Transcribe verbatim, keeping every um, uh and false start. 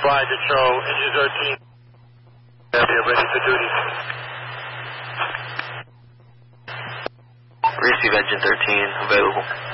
advised to show engine thirteen. They're ready for duty. Receive engine thirteen available.